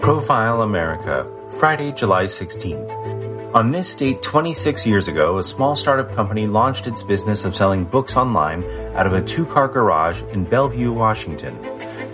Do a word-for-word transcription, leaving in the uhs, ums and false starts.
Profile America, Friday, July sixteenth. On this date twenty-six years ago, a small startup company launched its business of selling books online out of a two-car garage in Bellevue, Washington.